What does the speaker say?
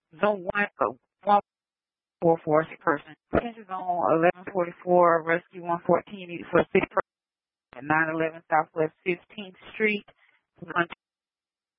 Zone 144 person. Attention zone 1144, rescue 114 needed for a city person at 911 Southwest 15th Street. 1